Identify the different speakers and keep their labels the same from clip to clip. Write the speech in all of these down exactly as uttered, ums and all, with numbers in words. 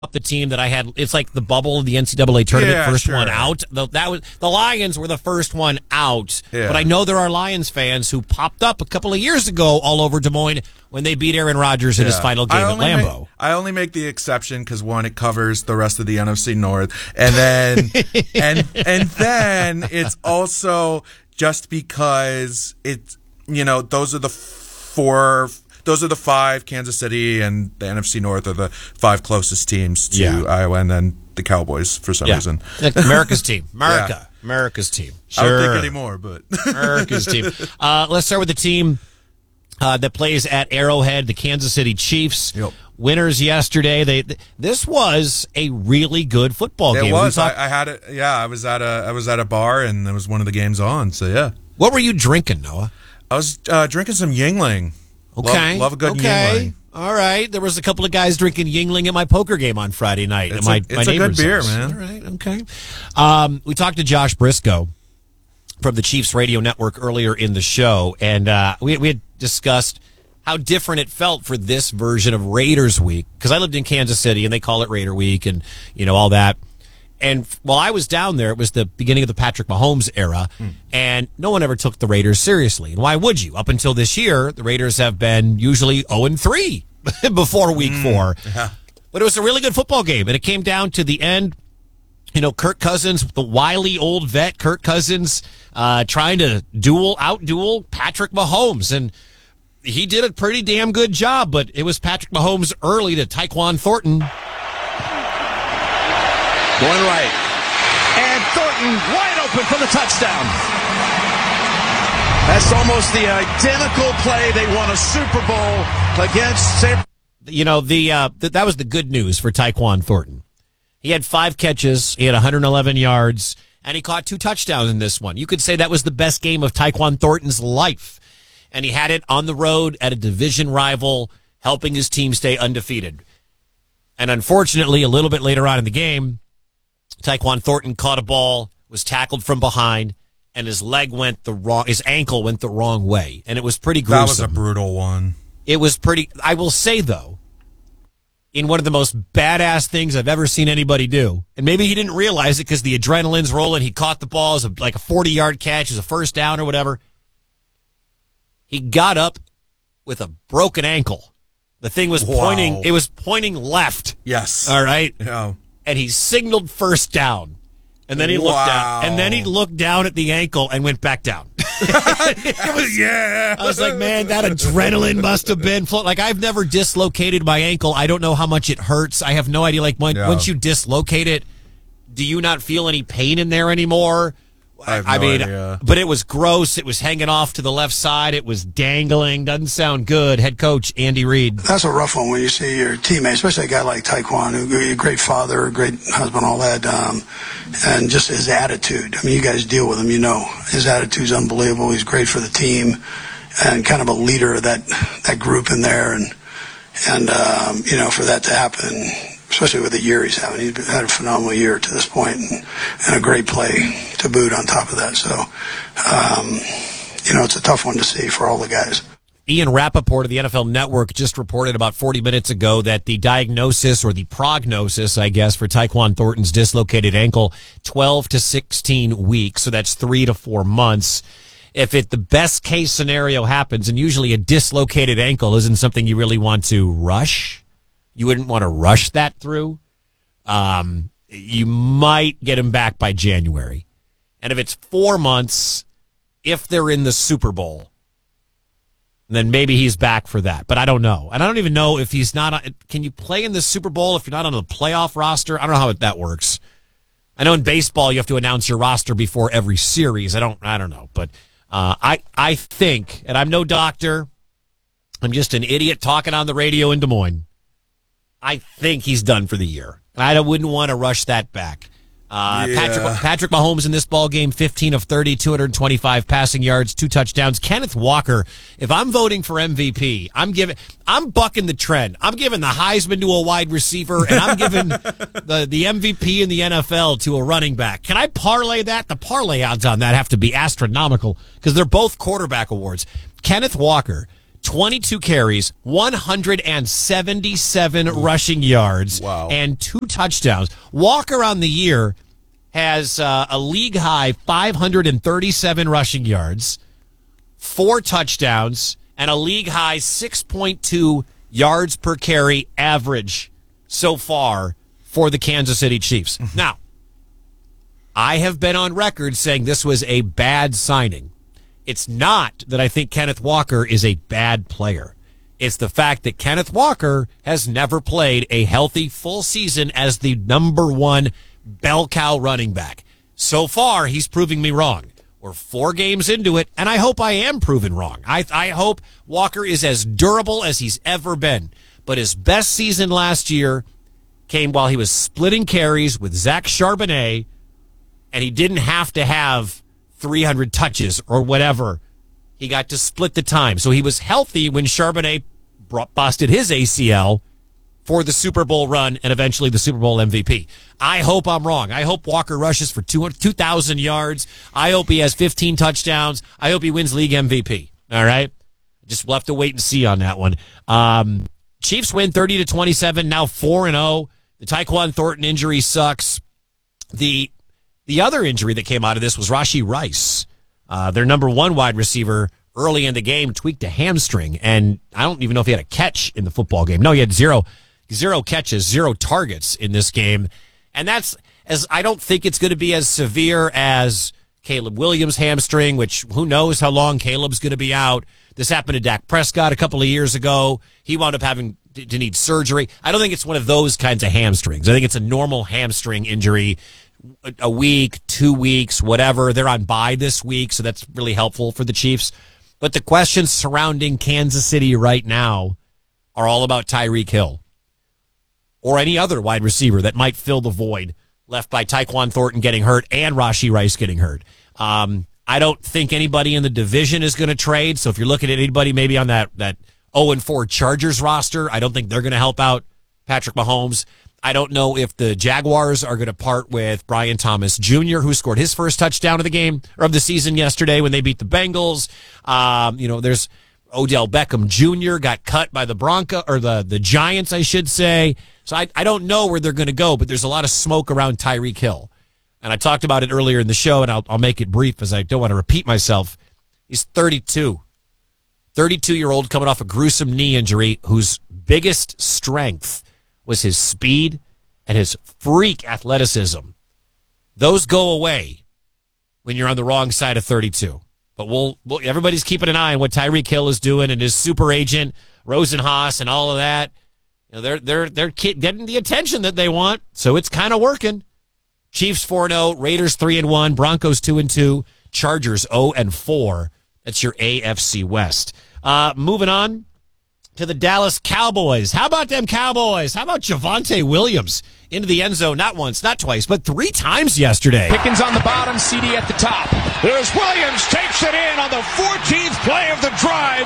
Speaker 1: the team that I had. It's like the bubble of the N C double A tournament,
Speaker 2: Yeah,
Speaker 1: first
Speaker 2: sure.
Speaker 1: one out. The, that was the Lions were the first one out.
Speaker 2: Yeah.
Speaker 1: But I know there are Lions fans who popped up a couple of years ago all over Des Moines when they beat Aaron Rodgers in his
Speaker 2: Yeah.
Speaker 1: final game
Speaker 2: I
Speaker 1: at
Speaker 2: only
Speaker 1: Lambeau.
Speaker 2: Make, I only make the exception because one, it covers the rest of the N F C North, and then and and then it's also just because it's you know those are the four. Those are the five, Kansas City and the N F C North are the five closest teams to
Speaker 1: Yeah.
Speaker 2: Iowa, and then the Cowboys for some
Speaker 1: Yeah.
Speaker 2: reason.
Speaker 1: America's team. America. Yeah. America's team. Sure.
Speaker 2: I don't think anymore, but.
Speaker 1: America's team. Uh, let's start with the team uh, that plays at Arrowhead, the Kansas City Chiefs.
Speaker 2: Yep.
Speaker 1: Winners yesterday. They th- This was a really good football
Speaker 2: It
Speaker 1: game.
Speaker 2: was.
Speaker 1: Talk-
Speaker 2: I, I had it. Yeah, I was at a I was at a bar, and there was one of the games on, so yeah.
Speaker 1: What were you drinking, Noah?
Speaker 2: I was uh, drinking some Yingling.
Speaker 1: Okay.
Speaker 2: Love, love a good
Speaker 1: okay.
Speaker 2: Yingling.
Speaker 1: All right. There was a couple of guys drinking Yingling at my poker game on Friday night.
Speaker 2: It's
Speaker 1: at my,
Speaker 2: a, it's
Speaker 1: my
Speaker 2: a good
Speaker 1: neighbor's
Speaker 2: beer,
Speaker 1: house.
Speaker 2: man.
Speaker 1: All right. Okay. Um, we talked to Josh Briscoe from the Chiefs Radio Network earlier in the show, and uh, we, we had discussed how different it felt for this version of Raiders Week, because I lived in Kansas City, and they call it Raider Week and, you know, all that. And while I was down there, it was the beginning of the Patrick Mahomes era, mm. and no one ever took the Raiders seriously. And why would you? Up until this year, the Raiders have been usually oh and three before week mm. four.
Speaker 2: Yeah.
Speaker 1: But it was a really good football game, and it came down to the end. You know, Kirk Cousins, the wily old vet, Kirk Cousins, uh, trying to duel, out-duel Patrick Mahomes. And he did a pretty damn good job, but it was Patrick Mahomes early to Tyquan Thornton.
Speaker 3: Going right. And Thornton wide open for the touchdown. That's almost the identical play. They won a Super Bowl against San
Speaker 1: You know, the uh, th- that was the good news for Tyquan Thornton. He had five catches. He had one hundred eleven yards, and he caught two touchdowns in this one. You could say that was the best game of Tyquan Thornton's life. And he had it on the road at a division rival, helping his team stay undefeated. And unfortunately, a little bit later on in the game, Tyquan Thornton caught a ball, was tackled from behind, and his leg went the wrong, his ankle went the wrong way. And it was pretty gruesome.
Speaker 2: That was a brutal one.
Speaker 1: It was pretty, I will say though, in one of the most badass things I've ever seen anybody do, and maybe he didn't realize it because the adrenaline's rolling, he caught the ball as a, like a forty-yard catch, as a first down or whatever. He got up with a broken ankle. The thing was
Speaker 2: Wow.
Speaker 1: pointing, it was pointing left.
Speaker 2: Yes.
Speaker 1: All right.
Speaker 2: Yeah.
Speaker 1: And he signaled first down. And then he looked
Speaker 2: Wow.
Speaker 1: down. And then he looked down at the ankle and went back down.
Speaker 2: It was, yeah.
Speaker 1: I was like, man, that adrenaline must have been flow. Like, I've never dislocated my ankle. I don't know how much it hurts. I have no idea. Like, when,
Speaker 2: Yeah.
Speaker 1: once you dislocate it, do you not feel any pain in there anymore?
Speaker 2: I have
Speaker 1: I
Speaker 2: no
Speaker 1: mean,
Speaker 2: idea.
Speaker 1: but it was gross. It was hanging off to the left side. It was dangling. Doesn't sound good. Head coach Andy Reid.
Speaker 4: That's a rough one when you see your teammate, especially a guy like Tyquan, who a great father, a great husband, all that, um, and just his attitude. I mean, you guys deal with him, you know. His attitude's unbelievable. He's great for the team and kind of a leader of that that group in there. And, and um, you know, for that to happen, especially with the year he's having. He's had a phenomenal year to this point and, and a great play to boot on top of that. So, um, you know, it's a tough one to see for all the guys.
Speaker 1: Ian Rappaport of the N F L Network just reported about forty minutes ago that the diagnosis or the prognosis, I guess, for Tyquan Thornton's dislocated ankle, twelve to sixteen weeks. So that's three to four months. If it the best case scenario happens, and usually a dislocated ankle isn't something you really want to rush. You wouldn't want to rush that through. Um, you might get him back by January. And if it's four months, if they're in the Super Bowl, then maybe he's back for that. But I don't know. And I don't even know if he's not on, can you play in the Super Bowl if you're not on the playoff roster? I don't know how that works. I know in baseball you have to announce your roster before every series. I don't I don't know. But uh, I, I think, and I'm no doctor, I'm just an idiot talking on the radio in Des Moines. I think he's done for the year. I wouldn't want to rush that back. Uh,
Speaker 2: yeah.
Speaker 1: Patrick Patrick Mahomes in this ball game, fifteen of thirty, two hundred twenty-five passing yards, two touchdowns. Kenneth Walker, if I'm voting for M V P, I'm giving, I'm bucking the trend. I'm giving the Heisman to a wide receiver, and I'm giving the, the M V P in the N F L to a running back. Can I parlay that? The parlay odds on that have to be astronomical because they're both quarterback awards. Kenneth Walker, twenty-two carries, one hundred seventy-seven rushing yards,
Speaker 2: Wow.
Speaker 1: and two touchdowns. Walker on the year has uh, a league-high five hundred thirty-seven rushing yards, four touchdowns, and a league-high six point two yards per carry average so far for the Kansas City Chiefs. Now, I have been on record saying this was a bad signing. It's not that I think Kenneth Walker is a bad player. It's the fact that Kenneth Walker has never played a healthy full season as the number one bell cow running back. So far, he's proving me wrong. We're four games into it, and I hope I am proven wrong. I, I hope Walker is as durable as he's ever been. But his best season last year came while he was splitting carries with Zach Charbonnet, and he didn't have to have three hundred touches or whatever. He got to split the time. So he was healthy when Charbonnet brought, busted his A C L for the Super Bowl run and eventually the Super Bowl M V P. I hope I'm wrong. I hope Walker rushes for two thousand yards. I hope he has fifteen touchdowns. I hope he wins league M V P. All right? Just we'll have to wait and see on that one. Um, Chiefs win thirty to twenty-seven, now four and oh. The Tyquan Thornton injury sucks. The the other injury that came out of this was Rashee Rice. Uh, their number one wide receiver early in the game tweaked a hamstring, and I don't even know if he had a catch in the football game. No, he had zero zero catches, zero targets in this game. And that's, as I don't think it's going to be as severe as Caleb Williams' hamstring, which who knows how long Caleb's going to be out. This happened to Dak Prescott a couple of years ago. He wound up having to need surgery. I don't think it's one of those kinds of hamstrings. I think it's a normal hamstring injury. A week, two weeks, whatever. They're on bye this week, so that's really helpful for the Chiefs. But the questions surrounding Kansas City right now are all about Tyreek Hill or any other wide receiver that might fill the void left by Tyquan Thornton getting hurt and Rashee Rice getting hurt. Um, I don't think anybody in the division is going to trade. So if you're looking at anybody maybe on that, that oh and four Chargers roster, I don't think they're going to help out Patrick Mahomes. I don't know if the Jaguars are going to part with Brian Thomas Junior, who scored his first touchdown of the game or of the season yesterday when they beat the Bengals. Um, you know, there's Odell Beckham Junior got cut by the Bronco or the, the Giants, I should say. So I, I don't know where they're going to go, but there's a lot of smoke around Tyreek Hill. And I talked about it earlier in the show, and I'll, I'll make it brief as I don't want to repeat myself. He's thirty-two. thirty-two-year-old coming off a gruesome knee injury whose biggest strength was his speed and his freak athleticism. Those go away when you're on the wrong side of thirty-two. But we'll, we'll everybody's keeping an eye on what Tyreek Hill is doing and his super agent, Rosenhaus, and all of that. You know, they're they're they're getting the attention that they want, so it's kind of working. Chiefs four and oh, Raiders three and one, Broncos two and two, Chargers oh and four. That's your A F C West. Uh, moving on to the Dallas Cowboys. How about them Cowboys? How about Javonte Williams into the end zone not once, not twice, but three times yesterday?
Speaker 3: Pickens on the bottom, C D at the top. There's Williams, takes it in on the fourteenth play of the drive.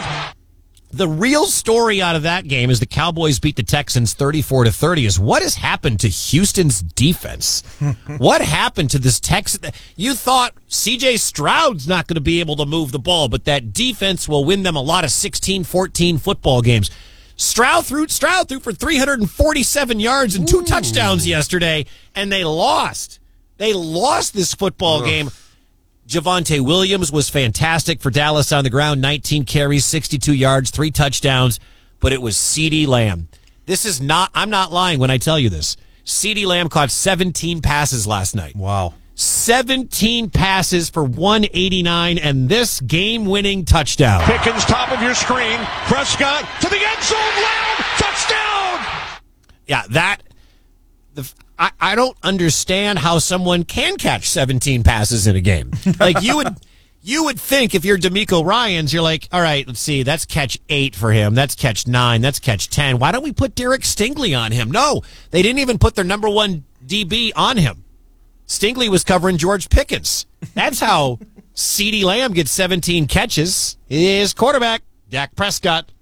Speaker 1: The real story out of that game is the Cowboys beat the Texans thirty-four to thirty. Is what has happened to Houston's defense? What happened to this Texan? You thought C J Stroud's not going to be able to move the ball, but that defense will win them a lot of sixteen fourteen football games. Stroud threw, Stroud threw for three hundred forty-seven yards and two Ooh. touchdowns yesterday, and they lost. They lost this football Ugh. game. Javonte Williams was fantastic for Dallas on the ground, nineteen carries, sixty-two yards, three touchdowns, but it was CeeDee Lamb. This is not, I'm not lying when I tell you this. CeeDee Lamb caught seventeen passes last night.
Speaker 2: Wow.
Speaker 1: seventeen passes for one eighty-nine and this game-winning touchdown.
Speaker 3: Pickens, top of your screen. Prescott to the end zone. Lamb, touchdown!
Speaker 1: Yeah, that, the, I, I don't understand how someone can catch seventeen passes in a game. Like, you would you would think if you're DeMeco Ryans, you're like, all right, let's see, that's catch eight for him. That's catch nine. That's catch ten. Why don't we put Derek Stingley on him? No, they didn't even put their number one D B on him. Stingley was covering George Pickens. That's how CeeDee Lamb gets seventeen catches. His quarterback, Dak Prescott,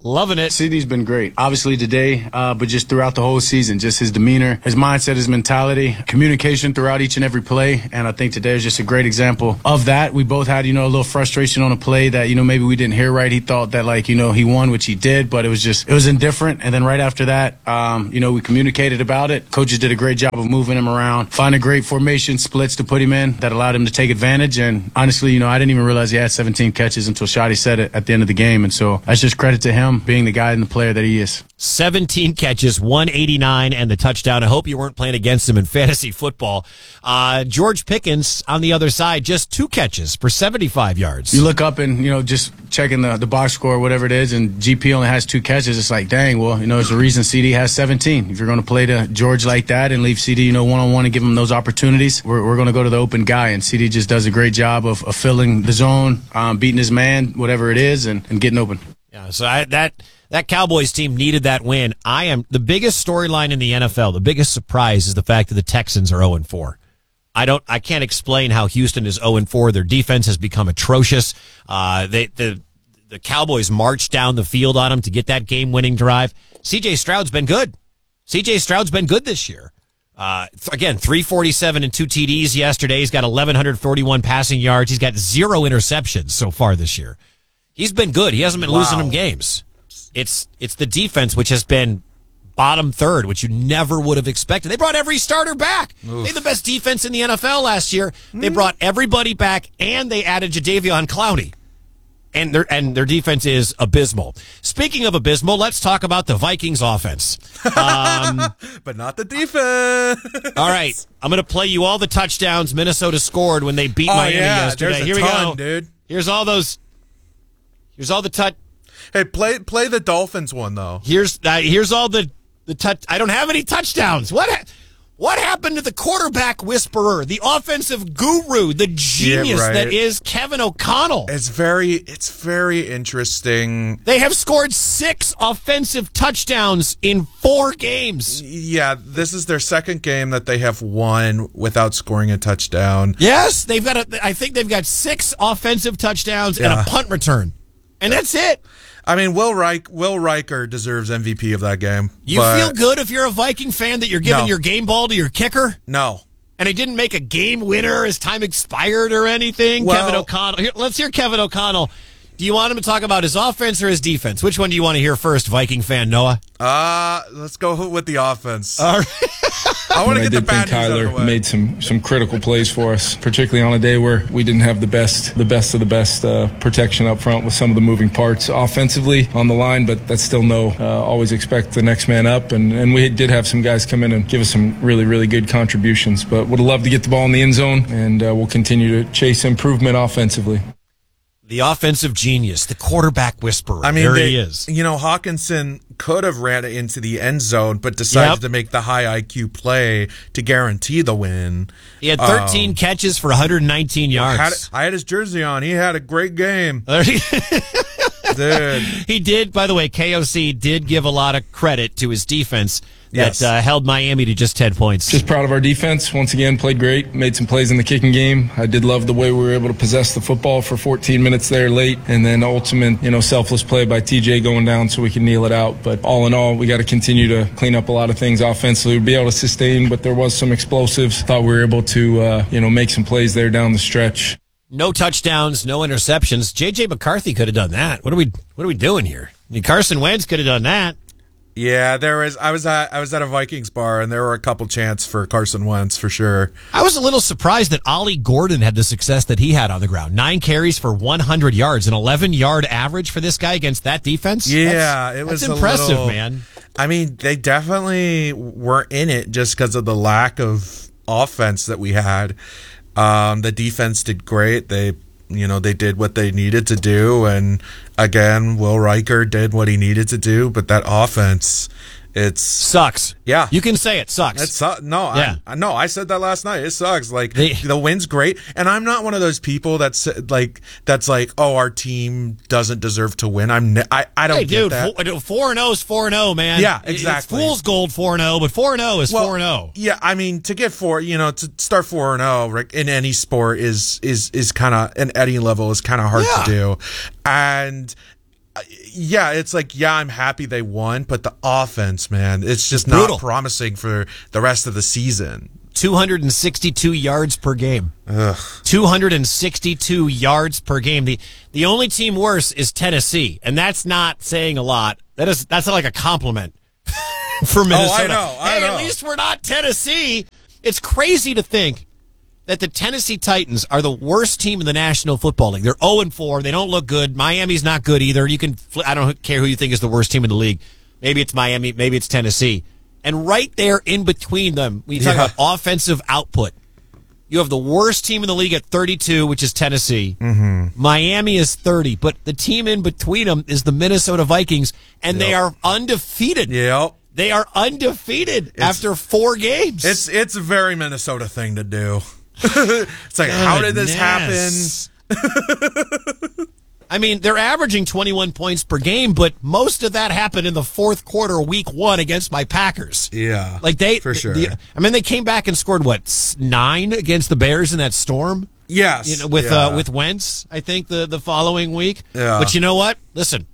Speaker 1: Loving it.
Speaker 5: C D's been great. Obviously today, uh, but just throughout the whole season, just his demeanor, his mindset, his mentality, communication throughout each and every play. And I think today is just a great example of that. We both had, you know, a little frustration on a play that, you know, maybe we didn't hear right. He thought that, like, you know, he won, which he did, but it was just, it was indifferent. And then right after that, um, you know, we communicated about it. Coaches did a great job of moving him around, finding great formation splits to put him in that allowed him to take advantage. And honestly, you know, I didn't even realize he had seventeen catches until Shotty said it at the end of the game. And so that's just credit to him being the guy and the player that he is.
Speaker 1: seventeen catches, one eighty-nine, and the touchdown. I hope you weren't playing against him in fantasy football. Uh, George Pickens on the other side, just two catches for seventy-five yards.
Speaker 5: You look up and, you know, just checking the, the box score or whatever it is, and G P only has two catches. It's like, dang, well, you know, there's a reason C D has seventeen. If you're going to play to George like that and leave C D, you know, one-on-one and give him those opportunities, we're, we're going to go to the open guy, and C D just does a great job of, of filling the zone, um, beating his man, whatever it is, and, and getting open.
Speaker 1: Yeah, so I, that that Cowboys team needed that win. I am the biggest storyline in the N F L. The biggest surprise is the fact that the Texans are oh and four. I don't. I can't explain how Houston is oh and four. Their defense has become atrocious. Uh, they the the Cowboys marched down the field on them to get that game-winning drive. C J Stroud's been good. C J Stroud's been good this year. Uh, again, three forty-seven and two T Ds yesterday. He's got eleven forty-one passing yards. He's got zero interceptions so far this year. He's been good. He hasn't been
Speaker 2: Wow.
Speaker 1: losing them games. It's it's the defense, which has been bottom third, which you never would have expected. They brought every starter back. Oof. They had the best defense in the N F L last year. Mm. They brought everybody back, and they added Jadeveon Clowney. And their and their defense is abysmal. Speaking of abysmal, let's talk about the Vikings offense. Um,
Speaker 2: but not the defense.
Speaker 1: All right, I'm going to play you all the touchdowns Minnesota scored when they beat
Speaker 2: oh,
Speaker 1: Miami
Speaker 2: yeah,
Speaker 1: yesterday.
Speaker 2: There's a
Speaker 1: Here we
Speaker 2: ton,
Speaker 1: go,
Speaker 2: dude.
Speaker 1: Here's all those. Here's all the touch.
Speaker 2: Hey, play play the Dolphins one though.
Speaker 1: Here's uh, here's all the the touch. I don't have any touchdowns. What ha- what happened to the quarterback whisperer, the offensive guru, the genius
Speaker 2: yeah, right.
Speaker 1: that is Kevin O'Connell?
Speaker 2: It's very it's very interesting.
Speaker 1: They have scored six offensive touchdowns in four games.
Speaker 2: Yeah, this is their second game that they have won without scoring a touchdown.
Speaker 1: Yes, they've got. A, I think they've got six offensive touchdowns
Speaker 2: yeah.
Speaker 1: and a punt return, and that's it.
Speaker 2: I mean, Will Reich, Will Riker deserves M V P of that game.
Speaker 1: You feel good if you're a Viking fan that you're giving
Speaker 2: no.
Speaker 1: your game ball to your kicker?
Speaker 2: No.
Speaker 1: And he didn't make a game winner as time expired or anything?
Speaker 2: Well,
Speaker 1: Kevin O'Connell. Here, let's hear Kevin O'Connell. Do you want him to talk about his offense or his defense? Which one do you want to hear first, Viking fan Noah?
Speaker 2: Uh, let's go with the offense.
Speaker 1: All right.
Speaker 2: I want to
Speaker 6: I
Speaker 2: get
Speaker 6: did
Speaker 2: the bad
Speaker 6: think
Speaker 2: news out of the
Speaker 6: Kyler
Speaker 2: way.
Speaker 6: made some some critical plays for us, particularly on a day where we didn't have the best the best of the best uh, protection up front with some of the moving parts offensively on the line. But that's still no. Uh, always expect the next man up, and and we did have some guys come in and give us some really really good contributions. But would have loved to get the ball in the end zone, and uh, we'll continue to chase improvement offensively.
Speaker 1: The offensive genius, the quarterback whisperer.
Speaker 2: I mean,
Speaker 1: there
Speaker 2: they,
Speaker 1: he is.
Speaker 2: You know, Hawkinson could have ran it into the end zone, but decided
Speaker 1: Yep.
Speaker 2: to make the high I Q play to guarantee the win.
Speaker 1: He had thirteen
Speaker 2: Um,
Speaker 1: catches for one hundred nineteen yards.
Speaker 2: Had, I had his jersey on. He had a great game. Dude.
Speaker 1: He did, by the way, K O C did give a lot of credit to his defense
Speaker 2: Yes.
Speaker 1: that uh, held Miami to just ten points.
Speaker 6: Just proud of our defense. Once again, played great. Made some plays in the kicking game. I did love the way we were able to possess the football for fourteen minutes there late, and then ultimate, you know, selfless play by T J going down so we could kneel it out. But all in all, we got to continue to clean up a lot of things offensively. Be able to sustain, but there was some explosives. Thought we were able to, uh, you know, make some plays there down the stretch.
Speaker 1: No touchdowns, no interceptions. J J McCarthy could have done that. What are we What are we doing here? I mean, Carson Wentz could have done that.
Speaker 2: Yeah, there was. I was at I was at a Vikings bar, and there were a couple chants for Carson Wentz for sure.
Speaker 1: I was a little surprised that Ollie Gordon had the success that he had on the ground. Nine carries for one hundred yards, an eleven-yard average for this guy against that defense.
Speaker 2: Yeah,
Speaker 1: that's,
Speaker 2: it was
Speaker 1: that's
Speaker 2: a
Speaker 1: impressive,
Speaker 2: little-
Speaker 1: man.
Speaker 2: I mean, they definitely were in it just because of the lack of offense that we had. Um, the defense did great. They, you know, they did what they needed to do, and again, Will Riker did what he needed to do. But that offense, it's
Speaker 1: Sucks.
Speaker 2: Yeah.
Speaker 1: You can say it sucks.
Speaker 2: It su- no,
Speaker 1: Yeah.
Speaker 2: I, no, I said that last night. It sucks. Like
Speaker 1: They-
Speaker 2: the win's great, and I'm not one of those people that's like that's like, oh, our team doesn't deserve to win. I'm ne- I I don't
Speaker 1: Hey,
Speaker 2: get
Speaker 1: dude,
Speaker 2: that.
Speaker 1: four and oh is four and oh, man.
Speaker 2: Yeah,
Speaker 1: It's
Speaker 2: exactly.
Speaker 1: fool's gold four and oh, but four and oh is four and oh.
Speaker 2: Yeah, I mean to get four, you know, to start four and zero right, in any sport is is is kind of an Eddie level is kind of hard
Speaker 1: Yeah.
Speaker 2: to do, and yeah, it's like, yeah, I'm happy they won, but the offense, man, it's just
Speaker 1: Brutal.
Speaker 2: not promising for the rest of the season.
Speaker 1: two hundred sixty-two yards per game.
Speaker 2: Ugh.
Speaker 1: two hundred sixty-two yards per game. The the only team worse is Tennessee, and that's not saying a lot. That is that's not like a compliment for Minnesota.
Speaker 2: Oh, I know. I
Speaker 1: hey,
Speaker 2: know.
Speaker 1: at least we're not Tennessee. It's crazy to think that the Tennessee Titans are the worst team in the National Football League. They're oh and four. They don't look good. Miami's not good either. You can I don't care who you think is the worst team in the league. Maybe it's Miami, maybe it's Tennessee. And right there in between them, when you talk
Speaker 2: Yeah.
Speaker 1: about offensive output, you have the worst team in the league at thirty-two, which is Tennessee.
Speaker 2: Mm-hmm.
Speaker 1: Miami is thirty, but the team in between them is the Minnesota Vikings, and
Speaker 2: Yep.
Speaker 1: they are undefeated.
Speaker 2: Yep.
Speaker 1: They are undefeated after four games.
Speaker 2: It's it's a very Minnesota thing to do. It's like, how did this happen?
Speaker 1: Goodness. I mean, they're averaging twenty-one points per game, but most of that happened in the fourth quarter, week one against my Packers.
Speaker 2: Yeah,
Speaker 1: Like they,
Speaker 2: for sure.
Speaker 1: the- I mean, they came back and scored what s- nine against the Bears in that storm.
Speaker 2: Yes,
Speaker 1: You know, with
Speaker 2: yeah.
Speaker 1: uh, with Wentz, I think the the following week.
Speaker 2: Yeah.
Speaker 1: But you know what? Listen,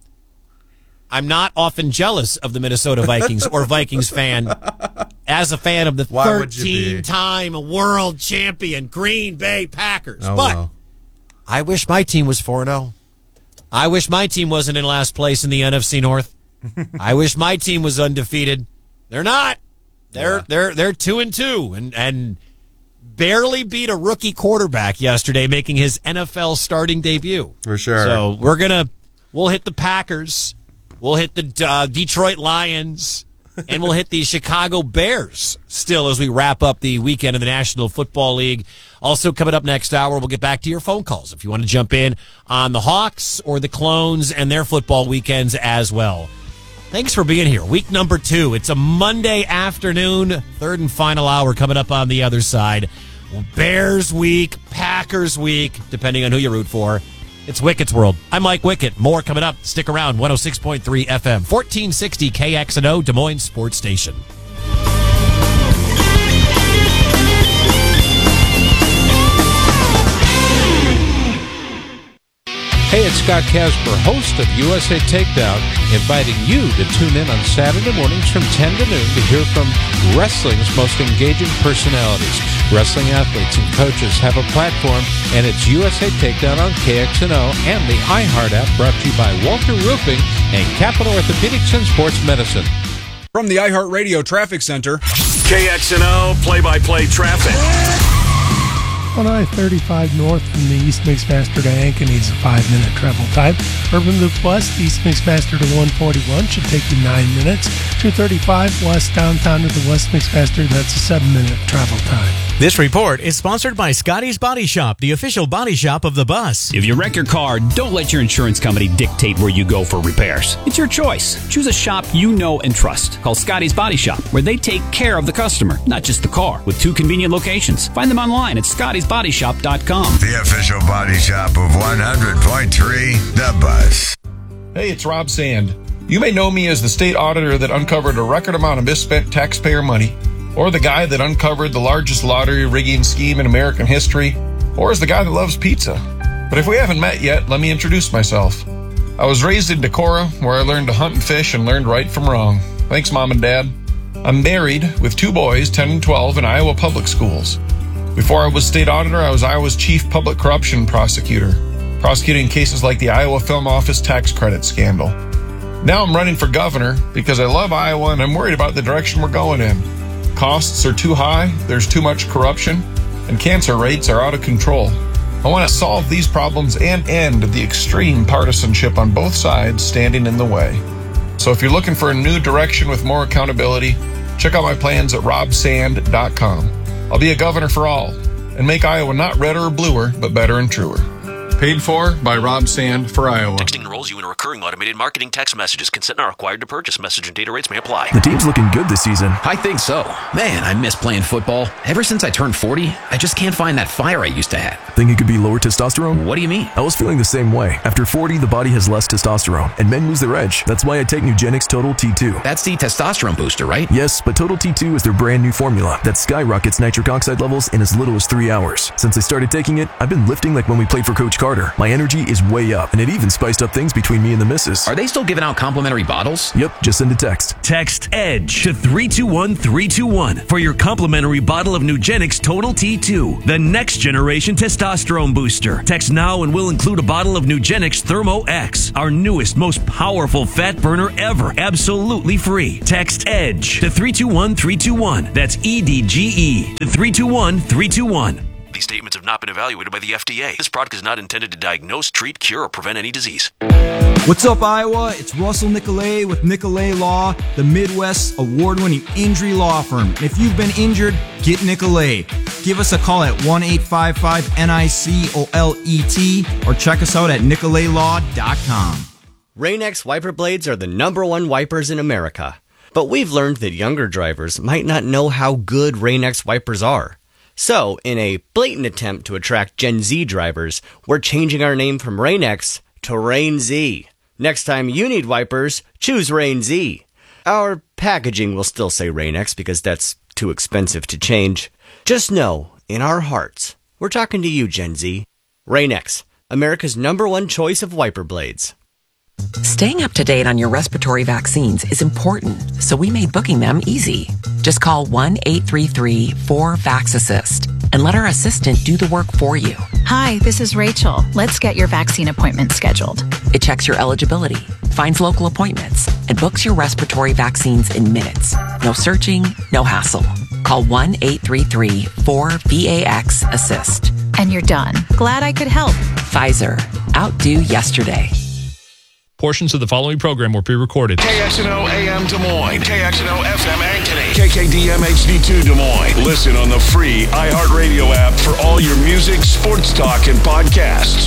Speaker 1: I'm not often jealous of the Minnesota Vikings or Vikings fan. As a fan of the
Speaker 2: Why would you be?
Speaker 1: thirteen-time world champion Green Bay Packers,
Speaker 2: Oh,
Speaker 1: but
Speaker 2: wow.
Speaker 1: I wish my team was four and oh. I wish my team wasn't in last place in the N F C North. I wish my team was undefeated. They're not. They're
Speaker 2: Yeah.
Speaker 1: they're they're two and two and and barely beat a rookie quarterback yesterday, making his N F L starting debut.
Speaker 2: For sure.
Speaker 1: So we're gonna we'll hit the Packers, we'll hit the uh, Detroit Lions, and we'll hit the Chicago Bears still as we wrap up the weekend of the National Football League. Also coming up next hour, we'll get back to your phone calls if you want to jump in on the Hawks or the Clones and their football weekends as well. Thanks for being here. Week number two. It's a Monday afternoon, third and final hour coming up on the other side. Bears week, Packers week, depending on who you root for. It's Wickett's World. I'm Mike Wickett. More coming up. Stick around. one oh six point three F M, fourteen sixty K X N O, Des Moines Sports Station.
Speaker 7: Hey, it's Scott Casper, host of U S A Takedown, inviting you to tune in on Saturday mornings from ten to noon to hear from wrestling's most engaging personalities. Wrestling athletes and coaches have a platform, and it's U S A Takedown on K X N O and the iHeart app, brought to you by Walter Roofing and Capital Orthopedics and Sports Medicine.
Speaker 8: From the iHeartRadio Traffic Center,
Speaker 9: K X N O play-by-play traffic.
Speaker 10: On I thirty-five north from the East Mixmaster to Ankeny is a five-minute travel time. Urban Loop West, East Mixmaster to one forty-one should take you nine minutes. two thirty-five west downtown to the West Mixmaster, that's a seven-minute travel time.
Speaker 11: This report is sponsored by Scotty's Body Shop, the official body shop of the bus.
Speaker 12: If you wreck your car, don't let your insurance company dictate where you go for repairs. It's your choice. Choose a shop you know and trust. Call Scotty's Body Shop, where they take care of the customer, not just the car, with two convenient locations. Find them online at scottys body shop dot com.
Speaker 13: The official body shop of one hundred point three, The Bus.
Speaker 14: Hey, it's Rob Sand. You may know me as the state auditor that uncovered a record amount of misspent taxpayer money, or the guy that uncovered the largest lottery rigging scheme in American history, or as the guy that loves pizza. But if we haven't met yet, let me introduce myself. I was raised in Decorah, where I learned to hunt and fish and learned right from wrong. Thanks, Mom and Dad. I'm married with two boys, ten and twelve, in Iowa public schools. Before I was state auditor, I was Iowa's chief public corruption prosecutor, prosecuting cases like the Iowa Film Office tax credit scandal. Now I'm running for governor because I love Iowa and I'm worried about the direction we're going in. Costs are too high, there's too much corruption, and cancer rates are out of control. I want to solve these problems and end the extreme partisanship on both sides standing in the way. So if you're looking for a new direction with more accountability, check out my plans at rob sand dot com. I'll be a governor for all and make Iowa not redder or bluer, but better and truer. Paid for by Rob Sand for Iowa.
Speaker 15: Texting enrolls you in a recurring automated marketing text messages. Consent not required to purchase. Message and data rates may apply.
Speaker 16: The team's looking good this season.
Speaker 17: I think so. Man, I miss playing football. Ever since I turned forty, I just can't find that fire I used to have.
Speaker 16: Think it could be lower testosterone?
Speaker 17: What do you mean?
Speaker 16: I was feeling the same way. After forty, the body has less testosterone, and men lose their edge. That's why I take Nugenix Total T two.
Speaker 17: That's the testosterone booster, right?
Speaker 16: Yes, but Total T two is their brand new formula that skyrockets nitric oxide levels in as little as three hours. Since I started taking it, I've been lifting like when we played for Coach Carter. starter, my energy is way up, and it even spiced up things between me and the missus.
Speaker 17: Are they still giving out complimentary bottles?
Speaker 16: Yep, just send a text.
Speaker 18: Text EDGE to three two one three two one for your complimentary bottle of Nugenix Total T two, the next generation testosterone booster. Text now and we'll include a bottle of Nugenix Thermo X, our newest, most powerful fat burner ever, absolutely free. Text EDGE to three two one three two one. That's E D G E to three two one three two one.
Speaker 15: These statements have not been evaluated by the F D A. This product is not intended to diagnose, treat, cure, or prevent any disease.
Speaker 19: What's up, Iowa? It's Russell Nicolay with Nicolay Law, the Midwest's award-winning injury law firm. And if you've been injured, get Nicolay. Give us a call at one eight five five N I C O L E T or check us out at nicolay law dot com.
Speaker 20: Rain-X wiper blades are the number one wipers in America. But we've learned that younger drivers might not know how good Rain-X wipers are. So, in a blatant attempt to attract Gen Z drivers, we're changing our name from Rain-X to Rain-Z. Next time you need wipers, choose Rain-Z. Our packaging will still say Rain-X because that's too expensive to change. Just know, in our hearts, we're talking to you, Gen Z. Rain-X, America's number one choice of wiper blades.
Speaker 21: Staying up to date on your respiratory vaccines is important, so we made booking them easy. Just call one eight three three four VAX-ASSIST and let our assistant do the work for you.
Speaker 22: Hi, this is Rachel. Let's get your vaccine appointment scheduled.
Speaker 21: It checks your eligibility, finds local appointments, and books your respiratory vaccines in minutes. No searching, no hassle. Call one eight three three four VAX-ASSIST.
Speaker 22: And you're done. Glad I could help.
Speaker 21: Pfizer. Outdo yesterday.
Speaker 23: Portions of the following program were pre-recorded.
Speaker 9: K X N O A M Des Moines, K X N O F M Ankeny, K K D M H D two Des Moines. Listen on the free iHeartRadio app for all your music, sports talk, and podcasts.